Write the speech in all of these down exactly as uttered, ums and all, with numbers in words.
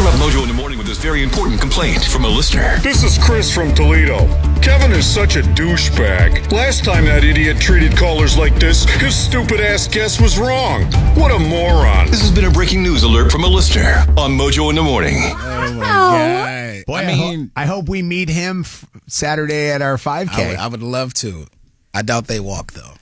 up Mojo in the morning with this very important complaint from a listener. This is Chris from Toledo. Kevin is such a douchebag. Last time that idiot treated callers like this, his stupid-ass guess was wrong. What a moron. This has been a breaking news alert from a listener on Mojo in the morning. Oh, my God. Boy, I, I mean, ho- I hope we meet him f- Saturday at our five K. I would, I would love to. I doubt they walk, though.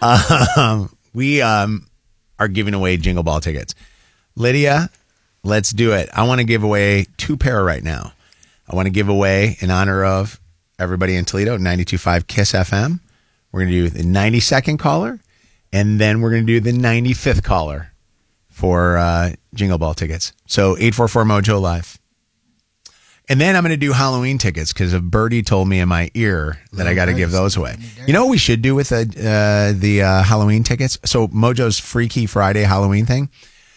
Um, we um, are giving away Jingle Ball tickets. Lydia, let's do it. I want to give away two pair right now. I want to give away in honor of everybody in Toledo, ninety-two point five KISS F M. We're going to do the ninety-second caller, and then we're going to do the ninety-fifth caller for uh, Jingle Ball tickets. So eight four four Mojo Live. And then I'm going to do Halloween tickets because a birdie told me in my ear that I got to give those away. You know what we should do with the, uh, the uh, Halloween tickets? So Mojo's Freaky Friday Halloween thing.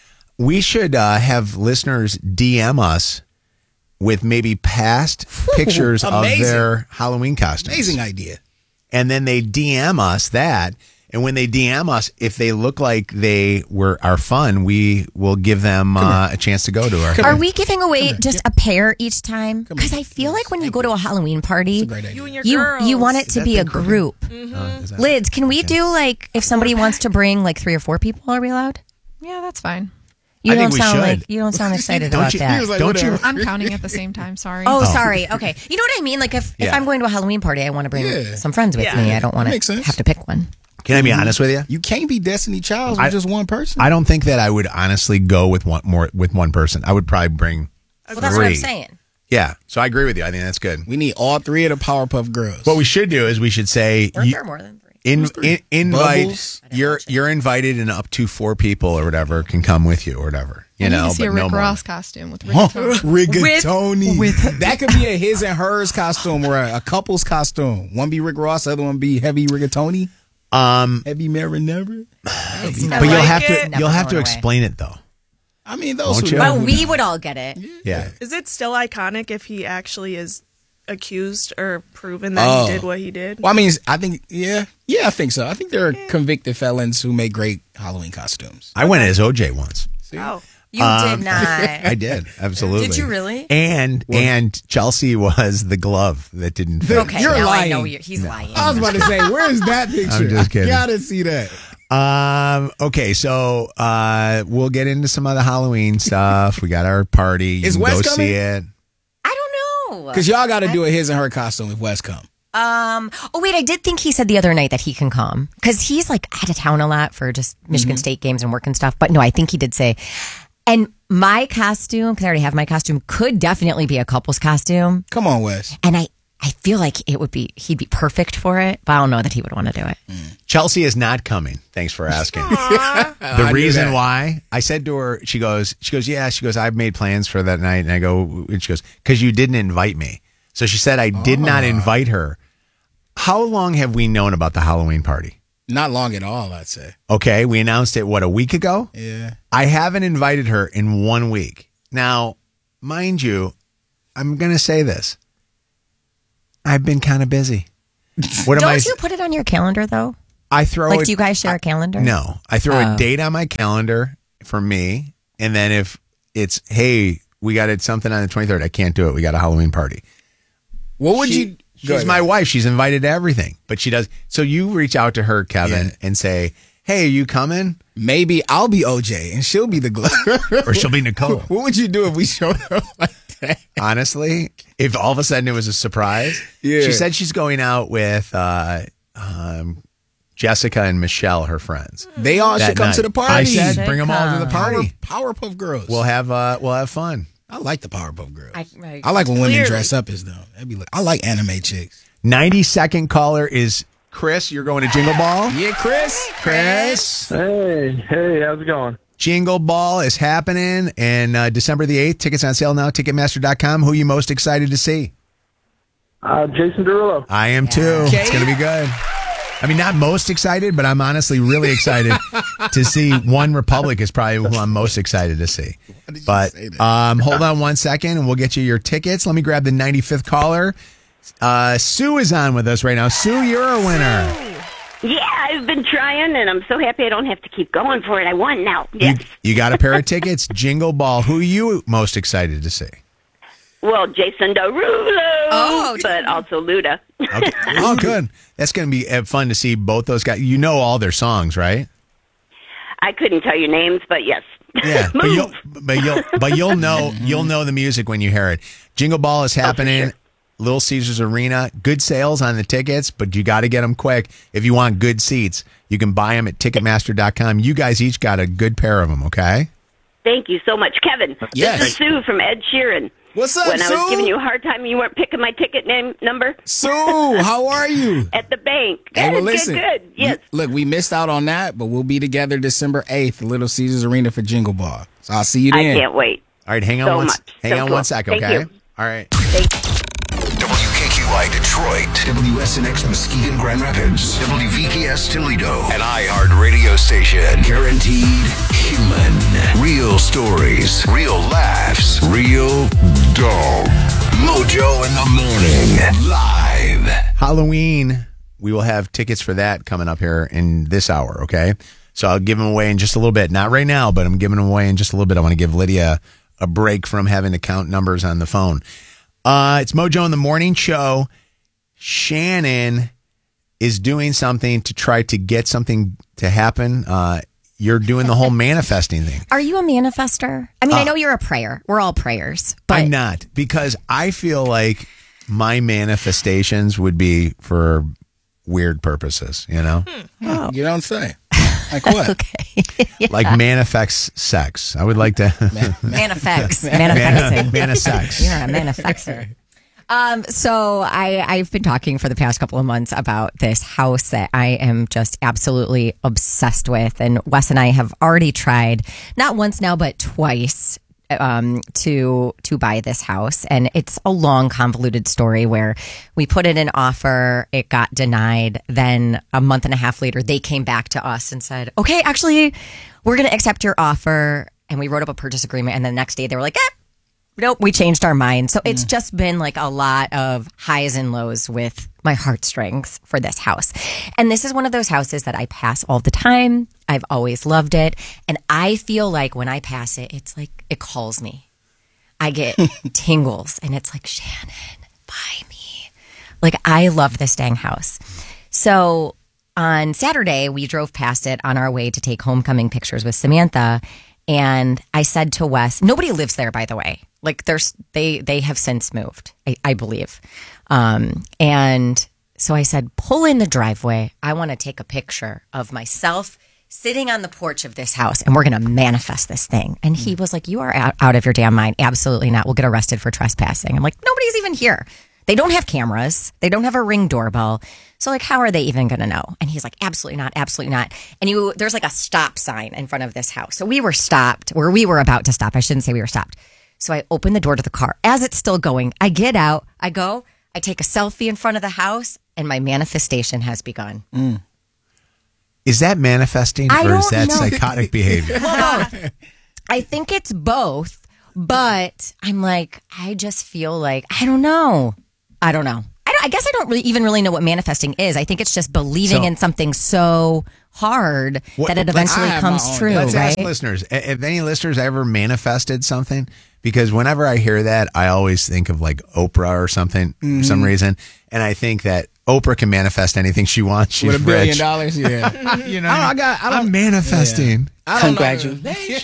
We should uh, have listeners D M us with maybe past pictures of their Halloween costumes. Amazing idea. And then they D M us that. And when they D M us, if they look like they were are fun, we will give them uh, a chance to go to our. Are we giving away just a pair each time? Because I feel like when you go to a Halloween party, You and your you girls. you want it to that be a thing crooked? group. Mm-hmm. Uh, is that- Lids, can we do like if somebody wants to bring like three or four people? Are we allowed? Yeah, that's fine. You I don't think we sound should. like you don't sound excited Don't about you- that. He was like, Don't you- whatever. I'm counting at the same time. Sorry. Oh, sorry. Okay. You know what I mean? Like if, if Yeah. I'm going to a Halloween party, I want to bring Yeah. some friends with Yeah. me. I don't want Makes to sense. have to pick one. Can I be honest with you? You can't be Destiny Childs with I- just one person. I don't think that I would honestly go with one more with one person. I would probably bring Well, that's what I'm three. saying. Yeah, so I agree with you. I think that's good. we need all three of the Powerpuff Girls. What we should do is we should say Weren't you- there more than three? in, in, invite Bubbles? you're you're invited and up to four people or whatever can come with you or whatever. You I know, need to see but a no Rick more. Ross costume with Huh. Rick. Rigatoni. That could be a his and hers costume or a, a couple's costume. One be Rick Ross, the other one be heavy Rigatoni. Um, Heavy Mary Never. It's but never- you'll like have it. to Never you'll have to going away. explain it though. I mean, those Won't who you? know Well, who we would all get it. Yeah. Is it still iconic if he actually is accused or proven that Oh. he did what he did? Well, I mean, I think, yeah, yeah, I think so. I think there are convicted felons who make great Halloween costumes. I went as O J once. Oh, You Um, did not. I did absolutely. Did you really? And and Chelsea was the glove that didn't fit. Okay, You're now lying. I know you're, he's lying. I was about to say, where is that picture? I'm just kidding. I gotta see that. Um. Okay. So uh, we'll get into some of the Halloween stuff. We got our party. You Is can Wes go coming? see it. I don't know. Because y'all got to do a his and her costume if Wes come. Um. Oh wait, I did think he said the other night that he can come because he's like out of town a lot for just Michigan Mm-hmm. State games and work and stuff. But no, I think he did say. And my costume, because I already have my costume, could definitely be a couple's costume. Come on, Wes. And I, I feel like it would be he'd be perfect for it. But I don't know that he would want to do it. Chelsea is not coming. Thanks for asking. I The knew reason that. why I said to her, she goes, she goes, yeah. She goes, I've made plans for that night, and I go, and she goes, because you didn't invite me. So she said I did not invite her. How long have we known about the Halloween party? Not long at all, I'd say. Okay, we announced it what a week ago. Yeah. I haven't invited her in one week. Now, mind you, I'm going to say this. I've been kind of busy. What am Don't I? you put it on your calendar though? I throw Like, it- do you guys share a calendar? No, I throw Oh. a date on my calendar for me, and then if it's hey, we got it something on the twenty-third, I can't do it. We got a Halloween party. What would She- you? She's Go ahead. my wife. She's invited to everything, but she does. So you reach out to her, Kevin, Yeah. and say, "Hey, are you coming?" Maybe I'll be O J and she'll be the glove. Or she'll be Nicole. What would you do if we showed up like that? Honestly, if all of a sudden it was a surprise, Yeah. she said she's going out with uh, um, Jessica and Michelle, her friends. They all that should come night. to the party. I said, Should bring them all to the come. party. Power, Powerpuff Girls. We'll have uh, we'll have fun. I like the Powerpuff Girls. I, I, right. like when women Clearly. dress up as them. That'd be like, I like anime chicks. ninety second caller is Chris. You're going to Jingle Ball. Yeah, Chris. Chris, Hey, hey, how's it going? Jingle Ball is happening, and uh, December the eighth. Tickets on sale now. Ticketmaster dot com. Who are you most excited to see? Uh, Jason Derulo. I am too. Okay. It's going to be good. I mean, not most excited, but I'm honestly really excited to see One Republic is probably who I'm most excited to see. did you But say that? um, hold on one second, and we'll get you your tickets. Let me grab the ninety-fifth caller. Uh, Sue is on with us right now. Sue, you're a winner. Yeah, I've been trying, and I'm so happy I don't have to keep going for it. I won now. Yes. You, you got a pair of tickets, Jingle Ball. Who are you most excited to see? Well, Jason Derulo, Oh, but also Luda. Okay. Oh, good. That's going to be uh, fun to see both those guys. You know all their songs, right? I couldn't tell you names, but yes. Yeah, but Move. you'll but you'll but you'll know you'll know the music when you hear it. Jingle Ball is happening. sure. Little Caesars Arena. Good sales on the tickets, but you got to get them quick if you want good seats. You can buy them at Ticketmaster dot com. You guys each got a good pair of them, okay? Thank you so much, Kevin. Yes. This is Sue from Ed Sheeran. What's up, When I was Sue? giving you a hard time, you weren't picking my ticket name number Sue, how are you? at the bank. Good, Hey, well, listen. good, good. Yes. we- look, we missed out on that, but we'll be together December eighth, Little Caesars Arena for Jingle Ball. So I'll see you I then. can't wait. All right, hang on So one much. hang So on cool. one second, Thank okay? you. All right. W K Q I Detroit, W S N X Muskegon Grand Rapids, W V K S Toledo, an iHeart radio station. Guaranteed human. Real stories, real laughs, real dog. Mojo in the morning. Live. Halloween, we will have tickets for that coming up here in this hour, okay? So I'll give them away in just a little bit. Not right now, but I'm giving them away in just a little bit. I want to give Lydia a break from having to count numbers on the phone. Uh, it's Mojo in the Morning Show. Shannon is doing something to try to get something to happen. Uh, you're doing the whole manifesting thing. Are you a manifester? I mean, I know you're a prayer. We're all prayers, but I'm not, because I feel like my manifestations would be for weird purposes, you know? You don't say. Like what? okay. Like manifests sex. I would like to Manifex. man, Manifesting. manifests. You're a manifester. Um, so I, I've been talking for the past couple of months about this house that I am just absolutely obsessed with. And Wes and I have already tried, not once now, but twice, um, to to buy this house. And it's a long, convoluted story where we put in an offer, it got denied. Then a month and a half later, they came back to us and said, okay, actually, we're going to accept your offer. And we wrote up a purchase agreement. And the next day they were like, eh, nope, we changed our mind. So it's just been like a lot of highs and lows with my heartstrings for this house. And this is one of those houses that I pass all the time. I've always loved it. And I feel like when I pass it, it's like it calls me. I get tingles and it's like, Shannon, buy me. Like, I love this dang house. So on Saturday, we drove past it on our way to take homecoming pictures with Samantha. And I said to Wes, nobody lives there, by the way. Like, there's they they have since moved, I, I believe. Um, and so I said, pull in the driveway. I want to take a picture of myself sitting on the porch of this house, and we're going to manifest this thing. And he was like, you are out, out of your damn mind. Absolutely not. We'll get arrested for trespassing. I'm like, nobody's even here. They don't have cameras. They don't have a Ring doorbell. So, like, how are they even going to know? And he's like, absolutely not, absolutely not. And you, there's like a stop sign in front of this house. So we were stopped, or we were about to stop. I shouldn't say we were stopped. So I open the door to the car. As it's still going, I get out, I go, I take a selfie in front of the house, and my manifestation has begun. Mm. Is that manifesting, I or is don't that know. psychotic behavior? Well, both. I think it's both, but I'm like, I just feel like, I don't know. I don't know. I, don't, I guess I don't really even really know what manifesting is. I think it's just believing So- in something so hard What- that it let's- eventually I have my comes own- true, Let's right? ask listeners. a- Have any listeners ever manifested something? Because whenever I hear that, I always think of like Oprah or something for some reason. And I think that Oprah can manifest anything she wants. She's With a billion rich. dollars, yeah. You know, I don't- I got- I don't- I'm manifesting. I don't Congratulations.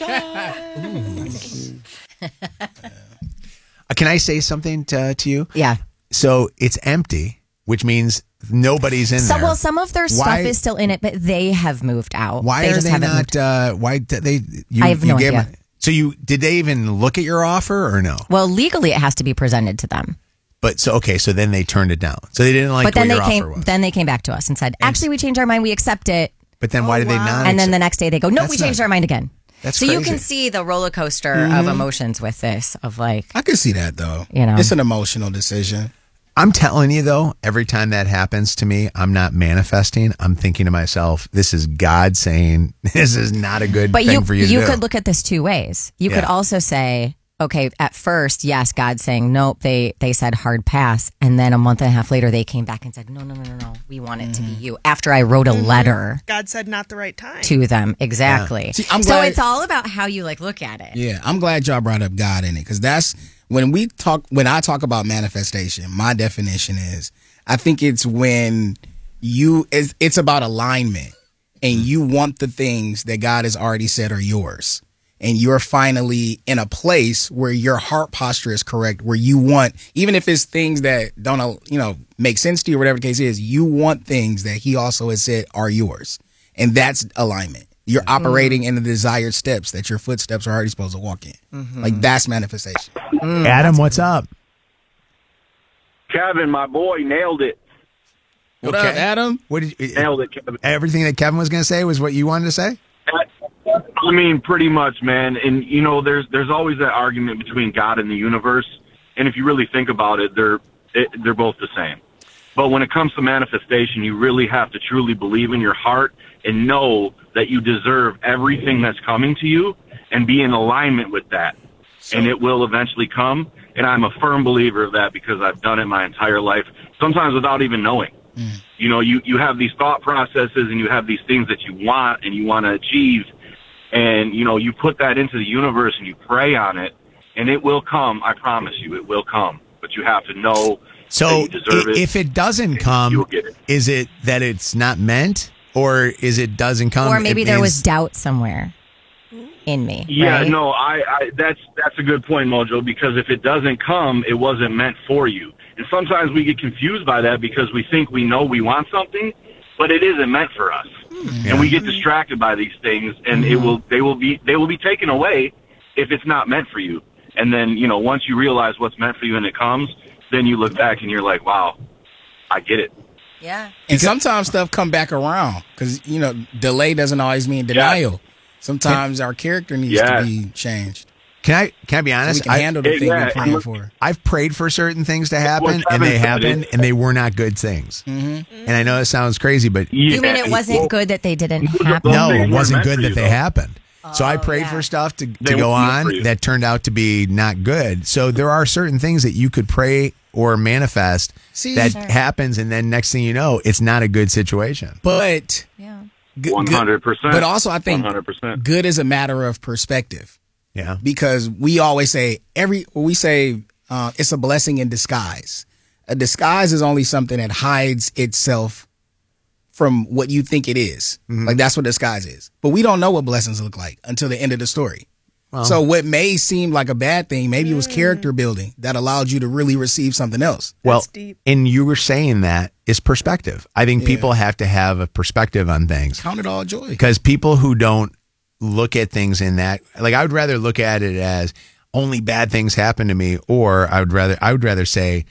Uh, Can I say something to, to you? Yeah. So it's empty, which means nobody's in So, there. well, some of their stuff Why- is still in it, but they have moved out. Why they are just they haven't not? moved. Uh, why did they? You, I have you no gave idea. them- so you did they even look at your offer or no? Well, legally, it has to be presented to them. But so okay, so then they turned it down. So they didn't like but then what they your came. offer was. Then they came back to us and said, "Actually, we changed our mind. We accept it." but then why did they not? And then the accept- next day they go, "No, That's we changed not- our mind again." That's so you crazy. can see the roller coaster Mm-hmm. of emotions with this. Of like, I can see that though. You know. It's an emotional decision. I'm telling you though, every time that happens to me, I'm not manifesting. I'm thinking to myself, "This is God saying this is not a good but thing you for you to you do." could look at this two ways. You could Yeah. also say, okay, at first, yes, God saying nope. They they said hard pass, and then a month and a half later, they came back and said, no, no, no, no, no. We want it to be you. After I wrote a letter God said not the right time. to them, exactly. See, I'm so glad- it's all about how you like look at it. Yeah, I'm glad y'all brought up God in it because that's when we talk. When I talk about manifestation, my definition is I think it's when you it's, it's about alignment and you want the things that God has already said are yours. And you're finally in a place where your heart posture is correct, where you want, even if it's things that don't, uh, you know, make sense to you or whatever the case is, you want things that he also has said are yours. And that's alignment. You're operating in the desired steps that your footsteps are already supposed to walk in. Mm-hmm. Like that's manifestation. Mm, Adam, what's up? Kevin, my boy, nailed it. What up, Adam? What did you, Nailed it, Kevin. everything that Kevin was going to say was what you wanted to say? I mean, pretty much, man. And you know, there's there's always that argument between God and the universe, and if you really think about it, they're it, they're both the same. But when it comes to manifestation, you really have to truly believe in your heart and know that you deserve everything that's coming to you, and be in alignment with that, and it will eventually come. And I'm a firm believer of that because I've done it my entire life, sometimes without even knowing. Mm. You know, you you have these thought processes and you have these things that you want and you want to achieve. And, you know, you put that into the universe and you pray on it, and it will come. I promise you, it will come. But you have to know So that you deserve i- it. if it doesn't and come, you'll get it. is it that it's not meant, or is it doesn't come? Or maybe it there means- was doubt somewhere in me. Yeah, right? no, I, I that's that's a good point, Mojo, because if it doesn't come, it wasn't meant for you. And sometimes we get confused by that because we think we know we want something, but it isn't meant for us. Yeah. And we get distracted by these things, and it will they will be they will be taken away if it's not meant for you. And then, you know, once you realize what's meant for you and it comes, then you look back and you're like, wow, I get it. Yeah. And sometimes stuff come back around because, you know, delay doesn't always mean denial. Sometimes our character needs Yeah. to be changed. Can I can I be So we honest? can I, handle the it- thing yeah, we're praying and- for. I've prayed for certain things to happen, What and Kevin they said happened, is- and they were not good things. Mm-hmm. And I know it sounds crazy, but Yeah. You mean it wasn't Well, good that they didn't those happen? no, things it weren't wasn't meant good for that you, they though. happened. So I Oh, prayed yeah. for stuff to, to They go weren't meant on for you. that turned out to be not good. So there are certain things that you could pray or manifest See, that Sure. happens, and then next thing you know, it's not a good situation. But Yeah. good- one hundred percent. But also, I think one hundred percent. good is a matter of perspective Yeah. because we always say every we say uh, it's a blessing in disguise. A disguise is only something that hides itself from what you think it is. Like that's what disguise is. But we don't know what blessings look like until the end of the story. So what may seem like a bad thing, maybe it was character building that allowed you to really receive something else. Well, deep. and you were saying that is perspective. I think people have to have a perspective on things Count it all joy. because people who don't look at things in that, like I would rather look at it as only bad things happen to me, or I would rather I would rather say,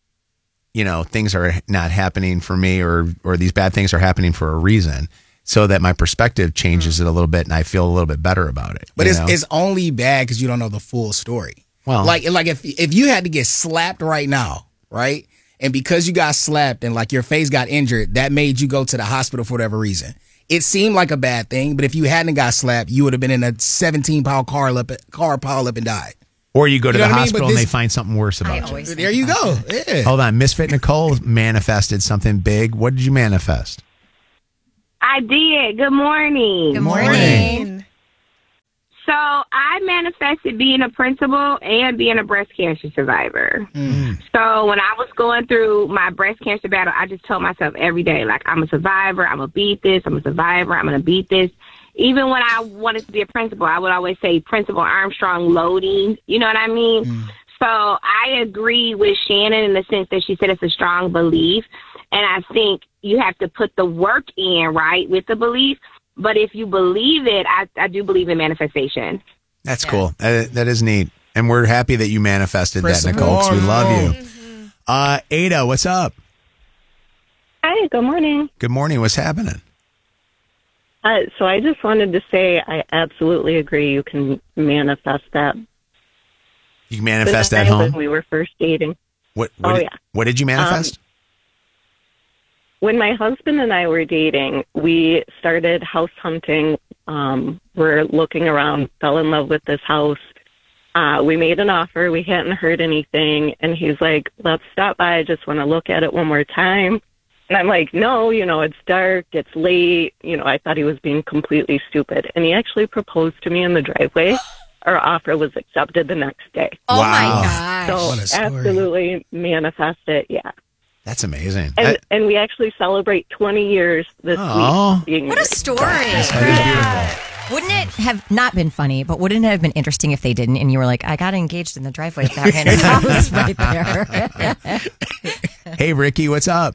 you know, things are not happening for me, or or these bad things are happening for a reason, so that my perspective changes it a little bit and I feel a little bit better about it. But you it's know? it's only bad because you don't know the full story. Well- like like if if you had to get slapped right now, right, and because you got slapped and like your face got injured, that made you go to the hospital for whatever reason. It seemed like a bad thing, but if you hadn't got slapped, you would have been in a seventeen pound car up car pile up and died. or you go to you know the what I mean? hospital But and they this- find something worse I about you. always There think you about go. that. Yeah. Hold on, Misfit Nicole manifested something big. What did you manifest? I did. Good morning. Good Morning. morning. So I manifested being a principal and being a breast cancer survivor. So when I was going through my breast cancer battle, I just told myself every day, like, I'm a survivor. I'm going to beat this. I'm a survivor. I'm going to beat this. Even when I wanted to be a principal, I would always say Principal Armstrong loading. You know what I mean? So I agree with Shannon in the sense that she said it's a strong belief. And I think you have to put the work in, right, with the belief. But if you believe it, I, I do believe in manifestation. That's cool. That, that is neat. And we're happy that you manifested Press that, the Nicole, 'cause we button. love you. Uh, Ada, what's up? Hi, good morning. Good morning. What's happening? Uh, so I just wanted to say I absolutely agree you can manifest that. You manifest But at I- home? When we were first dating. What, what, Oh, did, yeah. what did you manifest? When my husband and I were dating, we started house hunting. Um, we're looking around, fell in love with this house. Uh, we made an offer. We hadn't heard anything. And he's like, let's stop by. I just want to look at it one more time. And I'm like, no, you know, it's dark. It's late. You know, I thought he was being completely stupid. And he actually proposed to me in the driveway. Our offer was accepted the next day. Oh, Wow. my gosh. So What a story. absolutely manifest it. Yeah. That's amazing. And, That- and we actually celebrate twenty years this Aw. week. Being What a married. story. that is beautiful. Wouldn't it have not been funny, but wouldn't it have been interesting if they didn't and you were like, I got engaged in the driveway of that manor house right there? Hey, Ricky, what's up?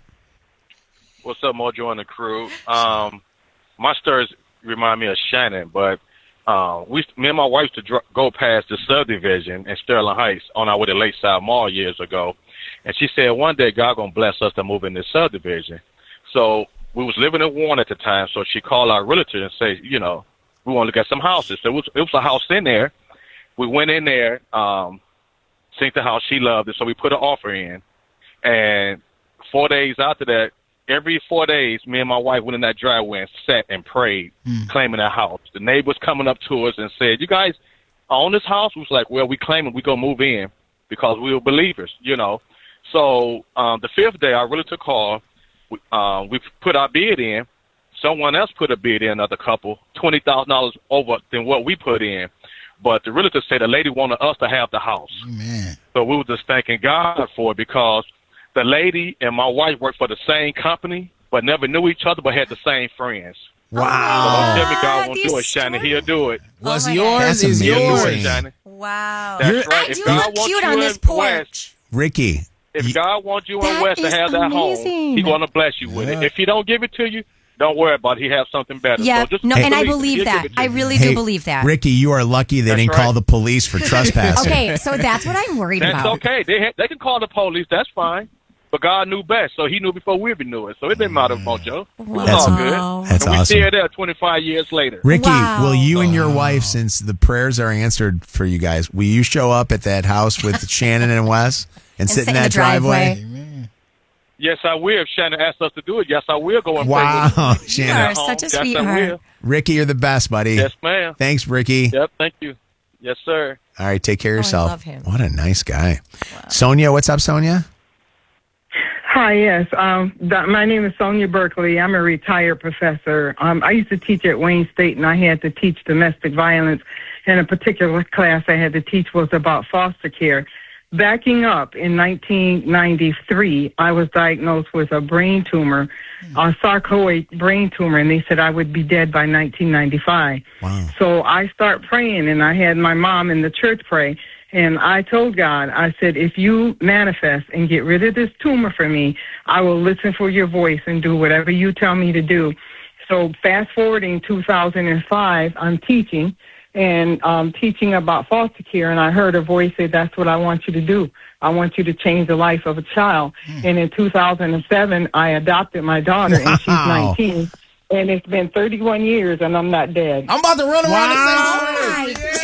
What's up, Mojo and the crew? Um, my stories remind me of Shannon, but uh, we, me and my wife used to dr- go past the subdivision in Sterling Heights on our way to Lakeside Mall years ago, and she said one day God gonna bless us to move in this subdivision. So we was living in Warren at the time, so she called our realtor and said, you know, we want to look at some houses. So it was, it was a house in there. We went in there, um, seen the house. She loved it, so we put an offer in. And four days after that, every four days, me and my wife went in that driveway and sat and prayed, claiming that house. The neighbors coming up to us and said, you guys own this house? We was like, well, we claim it. We going to move in because we were believers, you know. So um, the fifth day, our realtor called. We, uh, we put our bid in. Someone else put a bid in, another couple, twenty thousand dollars over than what we put in. But the realtor said the lady wanted us to have the house. Man. So we were just thanking God for it because the lady and my wife worked for the same company, but never knew each other, but had the same friends. Wow. So don't tell me God won't these do it, Shannon. He'll do it. What's my yours That's is He'll do yours. it, Shannon. Wow. That's right. I If do God look wants cute you on in this West, porch. Ricky. if you- God wants you in That West to is have that amazing. home, He's going to bless you with it. If He don't give it to you, don't worry about it. He has something better. Yeah, So just no, and I it. believe He'll give that. it to I you. really Hey, do believe that. Ricky, you are lucky they That's didn't right. call the police for trespassing. Okay, so that's what I'm worried That's about. okay. They ha- they can call the police. That's fine. But God knew best, so He knew before we even knew it. So it didn't matter, Mojo. It was That's- all good. That's and we awesome. still there twenty-five years later. Ricky, Wow. will you and your wife, since the prayers are answered for you guys, will you show up at that house with Shannon and Wes and, sit sit in in that the driveway? driveway? Yes, I will. If Shannon asks us to do it, yes, I will go and Wow, pray with you. Shannon. You are At home. such a Yes, I sweetheart. will. Ricky, you're the best, buddy. Yes, ma'am. Thanks, Ricky. Yep, thank you. Yes, sir. All right, take care of Oh, I yourself. love him. What a nice guy. Sonia, what's up, Sonia? Hi, yes. Um, th- my name is Sonia Berkeley. I'm a retired professor. Um, I used to teach at Wayne State, and I had to teach domestic violence. And a particular class I had to teach was about foster care. Backing up, in nineteen ninety-three, I was diagnosed with a brain tumor, a sarcoid brain tumor, and they said I would be dead by nineteen ninety-five. Wow. So I start praying, and I had my mom in the church pray. And I told God, I said, if you manifest and get rid of this tumor for me, I will listen for your voice and do whatever you tell me to do. So fast forwarding two thousand five, I'm teaching and um, teaching about foster care. And I heard a voice say, that's what I want you to do. I want you to change the life of a child. Mm. And in two thousand seven, I adopted my daughter, wow. and she's nineteen. And it's been thirty-one years, and I'm not dead. I'm about to run around Wow. the same So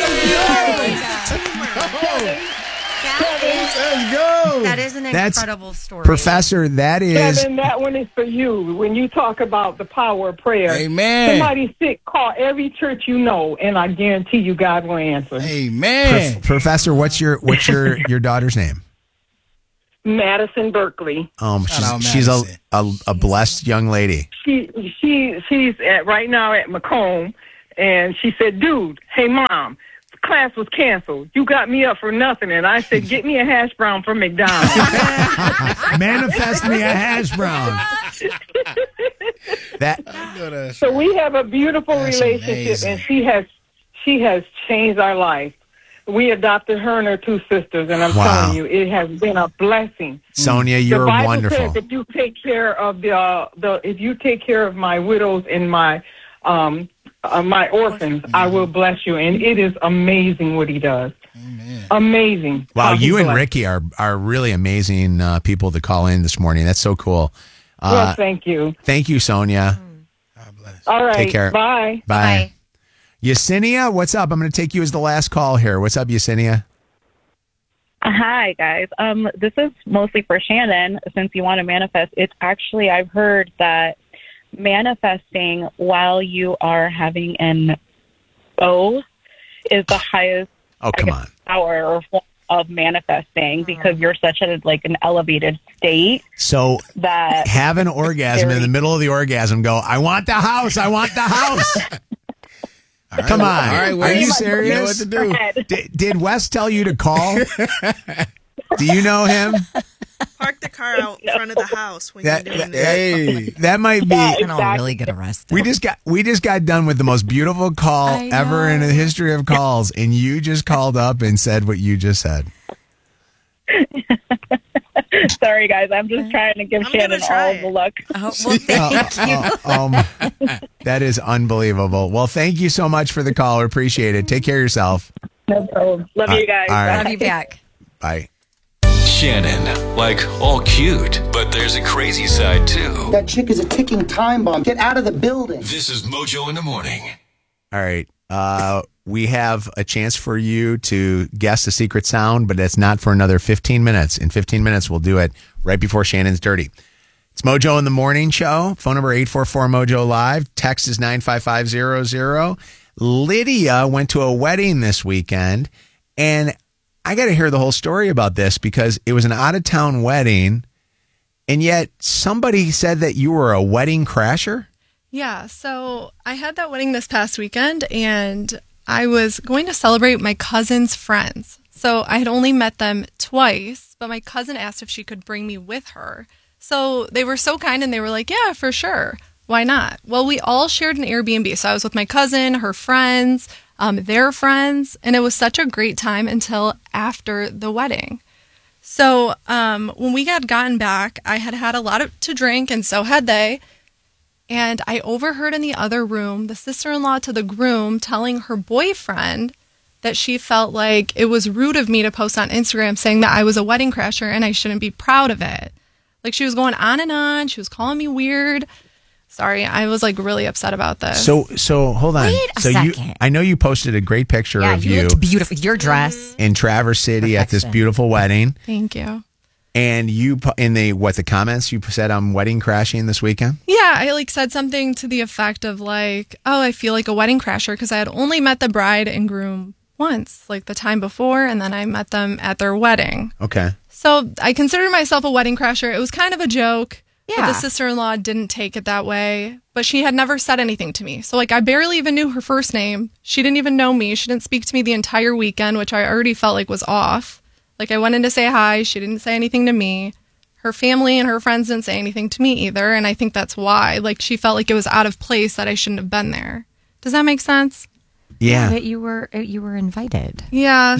Let's go. That is an That's- incredible story. Professor, that is. Kevin, that one is for you. When you talk about the power of prayer, Amen. somebody's sick, call every church you know, and I guarantee you God will answer. Amen. Prof- Professor, what's your what's your, your daughter's name? Madison Berkeley. Um, Shout she's out she's a, Madison. a a blessed young lady. She she she's at right now at Macomb, and she said, "Dude, hey mom, class was canceled. You got me up for nothing." And I said, "Get me a hash brown from McDonald's." Manifest me a hash brown. That So we have a beautiful That's relationship, amazing. and she has she has changed our life. We adopted her and her two sisters, and I'm Wow. telling you, it has been a blessing. Sonia, The you're Bible wonderful. says if you take care of the uh, the if you take care of my widows and my um uh, my orphans, I will bless you. And it is amazing what he does. Amen. Amazing. Wow, How he you and blesses. Ricky are are really amazing uh, people to call in this morning. That's so cool. Uh, Well, thank you. Thank you, Sonia. God bless. All right. Take care. Bye. Bye. Yesenia, what's up? I'm going to take you as the last call here. What's up, Yesenia? Hi, guys. Um, this is mostly for Shannon, since you want to manifest. It's actually, I've heard that manifesting while you are having an O is the highest Oh, come on. power of manifesting because you're such a like an elevated state. So that have an orgasm very- in the middle of the orgasm. Go, I want the house. I want the house. All right. Come on. All right, Are Wes, you serious? You know what to do. Did, did Wes tell you to call? Do you know him? Park the car out in front of the house when That, you're doing that, this. that might be. I don't really get arrested. We just got we just got done with the most beautiful call I ever in the history of calls, and you just called up and said what you just said. Sorry, guys. I'm just trying to give I'm Shannon gonna try all the luck. Oh, well, thank you. Oh, um, that is unbelievable. Well, thank you so much for the call. We appreciate it. Take care of yourself. No problem. Love you guys. All right. Love you back. Bye. Shannon, like all cute, but there's a crazy side too. That chick is a ticking time bomb. Get out of the building. This is Mojo in the Morning. All right. Uh, we have a chance for you to guess the secret sound, but it's not for another fifteen minutes. In fifteen minutes, we'll do it right before Shannon's Dirty. It's Mojo in the Morning Show. Phone number eight four four Mojo Live. Text is nine five five zero zero. Lydia went to a wedding this weekend, and I got to hear the whole story about this because it was an out-of-town wedding, and yet somebody said that you were a wedding crasher? Yeah, so I had that wedding this past weekend, and I was going to celebrate my cousin's friends. So I had only met them twice, but my cousin asked if she could bring me with her. So they were so kind, and they were like, yeah, for sure. Why not? Well, we all shared an Airbnb. So I was with my cousin, her friends, um, their friends, and it was such a great time until after the wedding. So um, when we had gotten back, I had had a lot of, to drink, and so had they. And I overheard in the other room the sister-in-law to the groom telling her boyfriend that she felt like it was rude of me to post on Instagram saying that I was a wedding crasher and I shouldn't be proud of it. Like, she was going on and on. She was calling me weird. Sorry, I was like really upset about this. So, so hold on. Wait a so you, second. I know you posted a great picture Yeah, of you you looked beautiful. Your dress. in Traverse City at this Perfection. beautiful wedding, Thank you. and you pu- in the what the comments you said I'm wedding crashing this weekend. Yeah, I like said something to the effect of like, oh, I feel like a wedding crasher because I had only met the bride and groom once, like the time before, and then I met them at their wedding. Okay. So I considered myself a wedding crasher. It was kind of a joke. But Yeah. the sister-in-law didn't take it that way. But she had never said anything to me. So, like, I barely even knew her first name. She didn't even know me. She didn't speak to me the entire weekend, which I already felt like was off. Like, I went in to say hi. She didn't say anything to me. Her family and her friends didn't say anything to me either. And I think that's why. Like, she felt like it was out of place that I shouldn't have been there. Does that make sense? Yeah. But you were you were invited. Yeah.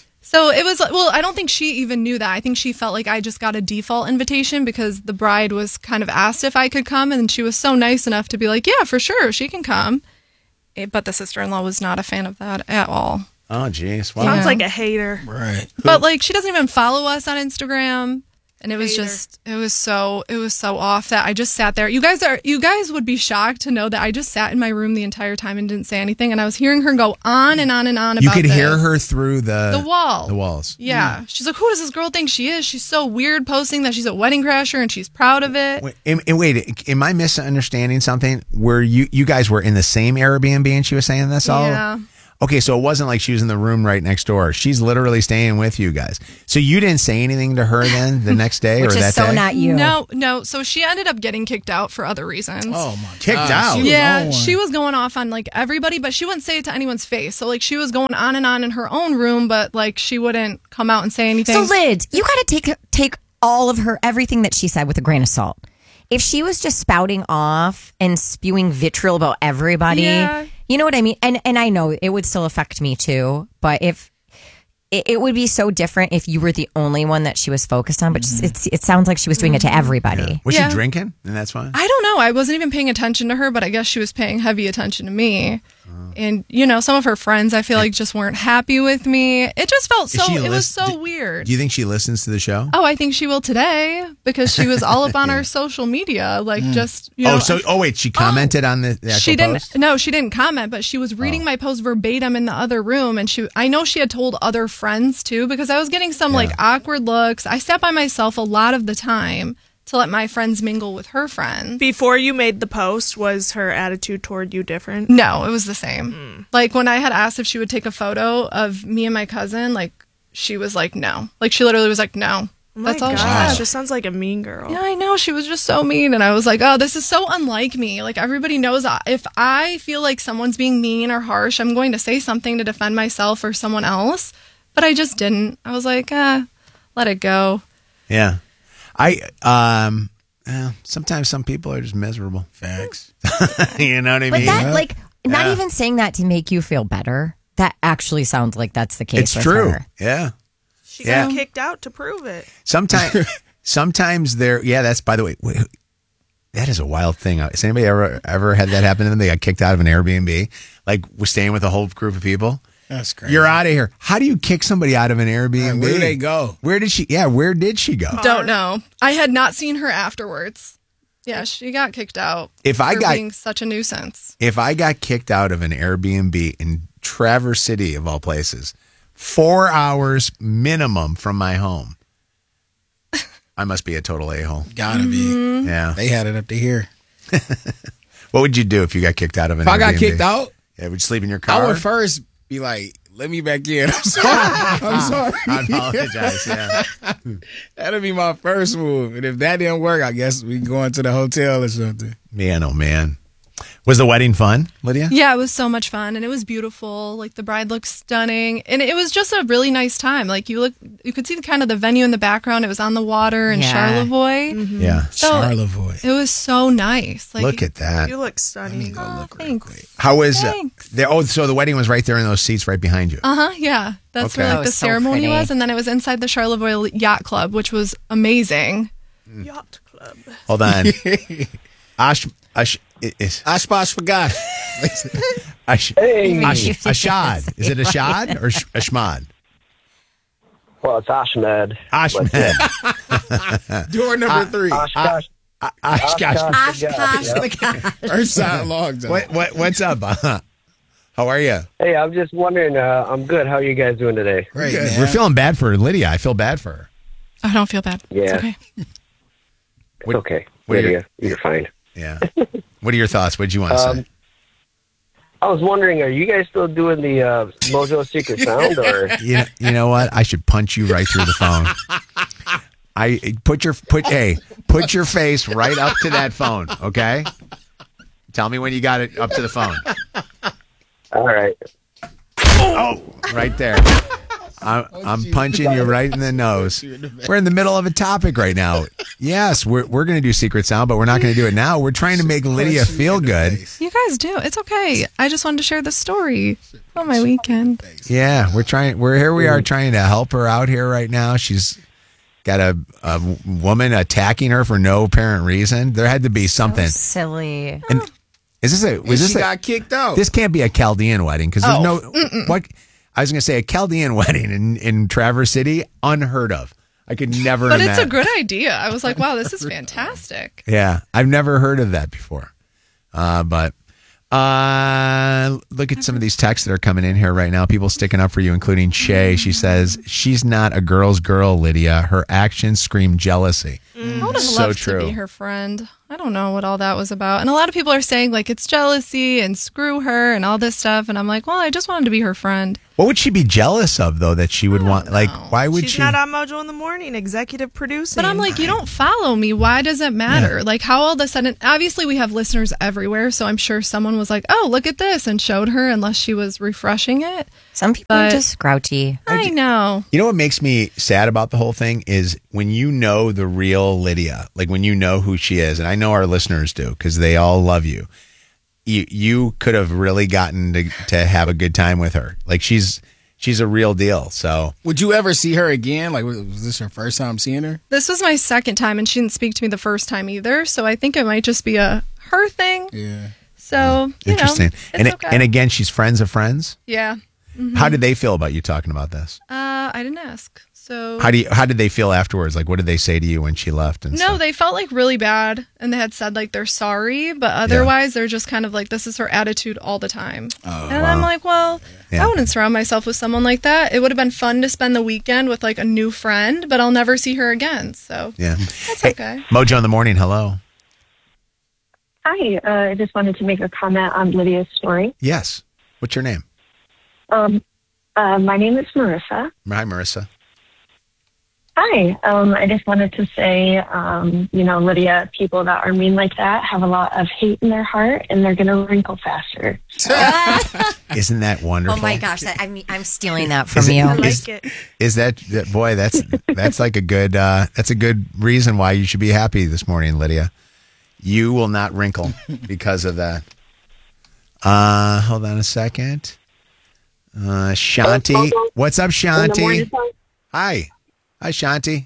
So it was, well, I don't think she even knew that. I think she felt like I just got a default invitation because the bride was kind of asked if I could come, and she was so nice enough to be like, yeah, for sure, she can come. It, but the sister-in-law was not a fan of that at all. Oh, geez. Yeah. Sounds like a hater. Right. But like, she doesn't even follow us on Instagram. And it was Hater. just, it was so, it was so off that I just sat there. You guys are, you guys would be shocked to know that I just sat in my room the entire time and didn't say anything. And I was hearing her go on and on and on about You could this. hear her through the The wall. The walls. Yeah. She's like, who does this girl think she is? She's so weird posting that she's a wedding crasher and she's proud of it. Wait, and, and wait, am I misunderstanding something? Where you you guys were in the same Airbnb and she was saying this all? Yeah. Okay, so it wasn't like she was in the room right next door. She's literally staying with you guys. So you didn't say anything to her then the next day Which or is that so day? not you. No, no. So she ended up getting kicked out for other reasons. Oh my Kicked God. out? She was Yeah, on one. she was going off on like everybody, but she wouldn't say it to anyone's face. So like she was going on and on in her own room, but like she wouldn't come out and say anything. So Liz, you got to take take all of her everything that she said with a grain of salt. If she was just spouting off and spewing vitriol about everybody, Yeah. you know what I mean? And and I know it would still affect me too, but if it, it would be so different if you were the only one that she was focused on, but just, it's, it sounds like she was doing it to everybody. Was Yeah. she drinking? And that's why? I don't know. I wasn't even paying attention to her, but I guess she was paying heavy attention to me. And you know, some of her friends I feel like just weren't happy with me. It just felt Is so she it was list- so do- weird. Do you think she listens to the show? Oh, I think she will today because she was all up on our social media, like just you know. oh, so oh wait, she commented on the, the actual she didn't. post? No, she didn't comment, but she was reading Oh. my post verbatim in the other room, and she. I know she had told other friends too because I was getting some like awkward looks. I sat by myself a lot of the time to let my friends mingle with her friends. Before you made the post, was her attitude toward you different? No, it was the same. Mm. Like when I had asked if she would take a photo of me and my cousin, like she was like, no. Like she literally was like, no. Oh That's all gosh, she said. She just sounds like a mean girl. Yeah, I know. She was just so mean. And I was like, oh, this is so unlike me. Like everybody knows if I feel like someone's being mean or harsh, I'm going to say something to defend myself or someone else. But I just didn't. I was like, ah, let it go. Yeah. I, um, well, sometimes some people are just miserable. Facts. You know what I But mean? that, like, not Yeah. even saying that to make you feel better. That actually sounds like that's the case. It's with true. her. Yeah. She Yeah. got kicked out to prove it. Sometimes, sometimes they're, yeah, that's, by the way, wait, that is a wild thing. Has anybody ever, ever had that happen to them? They got kicked out of an Airbnb? Like, we're staying with a whole group of people? That's crazy. You're out of here. How do you kick somebody out of an Airbnb? Where do they go? Where did she, yeah, where did she go? Don't know. I had not seen her afterwards. Yeah, she got kicked out. If I for got- being such a nuisance. If I got kicked out of an Airbnb in Traverse City, of all places, four hours minimum from my home, I must be a total a-hole. Gotta be. Yeah. They had it up to here. What would you do if you got kicked out of an If I got Airbnb? kicked out, Yeah, would you sleep in your I car? would first be like, let me back in. I'm sorry. I'm sorry. I apologize, yeah. That'll be my first move. And if that didn't work, I guess we can go into the hotel or something. Man, oh man. Was the wedding fun, Lydia? Yeah, it was so much fun and it was beautiful. Like the bride looked stunning and it was just a really nice time. Like you look, you could see the kind of the venue in the background. It was on the water in Yeah. Charlevoix. Yeah. So Charlevoix. it was so nice. Like, Look at that. You look stunning. oh, thanks. How was uh, Thanks. there? Oh, so the wedding was right there in those seats right behind you. Uh huh. Yeah, that's Okay. where That like the was so ceremony pretty. was, and then it was inside the Charlevoix Yacht Club, which was amazing. Yacht club. Hold on. Ash, Ash, is, Ashposh forgot. Ash, Hey. Ash, Ashad. Is it Ashad or Sh- Ashmad? Well, it's Ahmed. Ashmed. Door number three. Oshkosh. Oshkosh. Oshkosh. First time long time. What, what, what's up? How are you? Hey, I'm just wondering. Uh, I'm good. How are you guys doing today? Great, Good. man. We're feeling bad for Lydia. I feel bad for her. I don't feel bad. Yeah. It's okay. It's okay. what are Lydia, you're fine. Yeah. What are your thoughts? What did you want to Um, say? I was wondering, are you guys still doing the uh, Mojo Secret Sound, or You, you know what? I should punch you right through the phone. I put your put hey put your face right up to that phone, okay? Tell me when you got it up to the phone. all right? Oh, right there. I'm, I'm punching you right in the nose. We're in the middle of a topic right now. Yes, we're we're going to do Secret Sound, but we're not going to do it now. We're trying to make Lydia feel good. You guys do. It's okay. I just wanted to share the story on my weekend. Yeah, we're trying. We're here. We are trying to help her out here right now. She's got a, a woman attacking her for no apparent reason. There had to be something. Silly. And is this a? Was And this she a, got kicked out. This can't be a Chaldean wedding because there's Oh, no mm-mm. what. I was going to say a Chaldean wedding in, in Traverse City, unheard of. I could never. But it's a imagine. good idea. I was like, wow, this is fantastic. Yeah, I've never heard of that before. Uh, but uh, look at some of these texts that are coming in here right now. People sticking up for you, including Shay. She says she's not a girl's girl, Lydia. Her actions scream jealousy. I would have So loved true. to be her friend. I don't know what all that was about. And a lot of people are saying like it's jealousy and screw her and all this stuff. And I'm like, well, I just wanted to be her friend. What would she be jealous of, though, that she would want? Like, why would She's she? not on Mojo in the Morning, executive producing. But I'm like, you don't follow me. Why does it matter? Like, how all of a sudden, obviously, we have listeners everywhere. So I'm sure someone was like, oh, look at this and showed her, unless she was refreshing it. Some people are But- just grouchy. I know. You know what makes me sad about the whole thing is when you know the real Lydia, like when you know who she is, and I know our listeners do because they all love you. You you could have really gotten to, to have a good time with her. Like she's she's a real deal. So Would you ever see her again? Like, was was this her first time seeing her? This was my second time, and she didn't speak to me the first time either. So I think it might just be a her thing. Yeah. So, you interesting. know, it's and okay. and again, she's friends of friends. yeah. Mhm. How did they feel about you talking about this? Uh, Uh, I didn't ask. So How do you, how did they feel afterwards? Like, what did they say to you when she left? And no, stuff? they felt like really bad, and they had said like they're sorry, but otherwise they're just kind of like, this is her attitude all the time. Oh, and wow. I'm like, well, Yeah. I wouldn't surround myself with someone like that. It would have been fun to spend the weekend with like a new friend, but I'll never see her again. So Yeah. that's Hey, okay. Mojo in the morning. Hello. Hi, uh, I just wanted to make a comment on Lydia's story. Yes. What's your name? Um, uh, my name is Marissa. Hi, Marissa. Hi, um, I just wanted to say, um, you know, Lydia, people that are mean like that have a lot of hate in their heart, and they're going to wrinkle faster. Isn't that wonderful? Oh my gosh, that, I'm I'm stealing that from Is it- you. is- Is that, that boy? That's that's like a good. Uh, that's a good reason why you should be happy this morning, Lydia. You will not wrinkle because of that. Uh, hold on a second. Uh, Shanti, what's up, Shanti? Hi, hi, Shanti.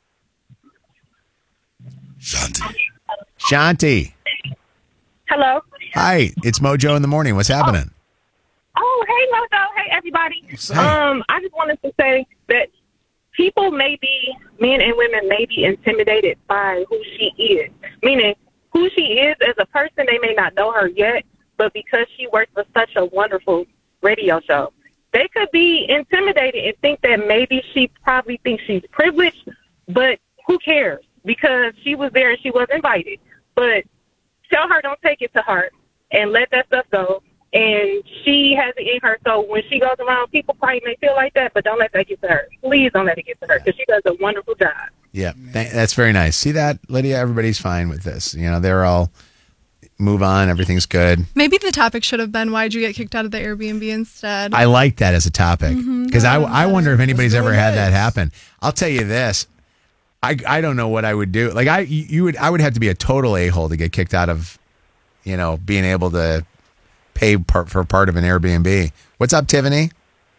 Shanti. Shanti. Hello. Hi, it's Mojo in the morning. What's happening? Oh, hey, Mojo. Hey, everybody. Um, I just wanted to say that people may be, men and women may be intimidated by who she is. Meaning, who she is as a person, they may not know her yet, but because she works for such a wonderful radio show, they could be intimidated and think that maybe she probably thinks she's privileged, but who cares? Because she was there and she was invited. But tell her don't take it to heart and let that stuff go. And she has it in her, so when she goes around, people probably may feel like that, but don't let that get to her. Please don't let it get to her, because she does a wonderful job. Yeah, th- that's very nice. See that, Lydia? Everybody's fine with this. You know, they're all move on. Everything's good. Maybe the topic should have been, why'd you get kicked out of the Airbnb instead? I like that as a topic Mhm, because I, I wonder if anybody's That's ever really had that nice. happen. I'll tell you this. I, I don't know what I would do. Like I you would I would have to be a total a-hole to get kicked out of, you know, being able to pay part for part of an Airbnb. What's up, Tiffany?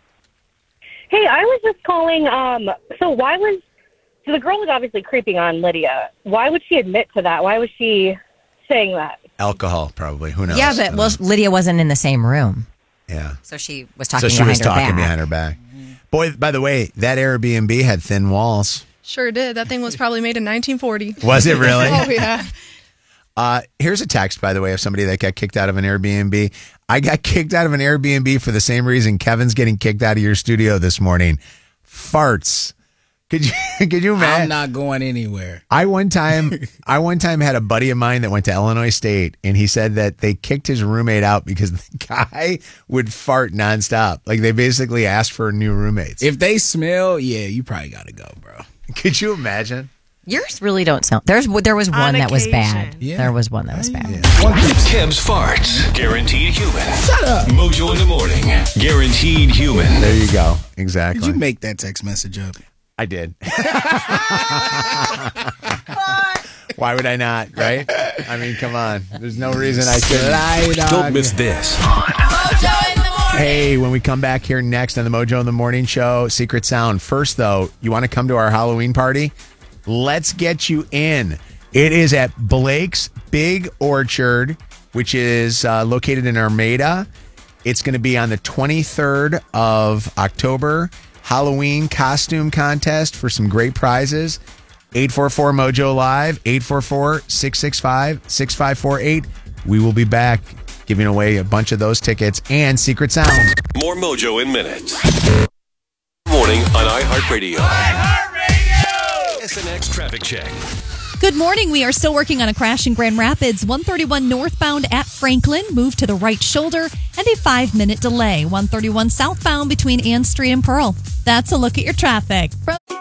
Hey, I was just calling. Um, so why was so the girl was obviously creeping on Lydia? Why would she admit to that? Why was she saying that? Alcohol, probably. Who knows? Yeah, but well, Lydia wasn't in the same room. Yeah. So she was talking So she behind was her talking back. behind her back. Boy, by the way, that Airbnb had thin walls. Sure did. That thing was probably made in nineteen forty. Was it really? Oh, yeah. Uh, here's a text, by the way, of somebody that got kicked out of an Airbnb. I got kicked out of an Airbnb for the same reason Kevin's getting kicked out of your studio this morning. Farts. Could you could you imagine? I'm not going anywhere. I one time I one time had a buddy of mine that went to Illinois State, and he said that they kicked his roommate out because the guy would fart nonstop. Like they basically asked for new roommates. If they smell, yeah, you probably got to go, bro. Could you imagine? Yours really don't sound. There's there was one that was bad. Yeah. There was one that was bad. Kevin's farts. Guaranteed human. Shut up. Mojo in the morning. Guaranteed human. There you go. Exactly. Did you make that text message up? I did. Why would I not, right? I mean, come on. There's no reason I should. Don't miss this. Hey, when we come back here next on the Mojo in the Morning Show, Secret Sound. First, though, you want to come to our Halloween party? Let's get you in. It is at Blake's Big Orchard, which is uh, located in Armada. It's going to be on the twenty-third of October. Halloween costume contest for some great prizes. eight four four Mojo Live, eight four four, six six five, six five four eight. We will be back giving away a bunch of those tickets and Secret Sound. More Mojo in minutes. Morning on iHeartRadio. S N X Traffic Check. Good morning. We are still working on a crash in Grand Rapids. one thirty-one northbound at Franklin. Move to the right shoulder and a five-minute delay. one thirty-one southbound between Ann Street and Pearl. That's a look at your traffic. From-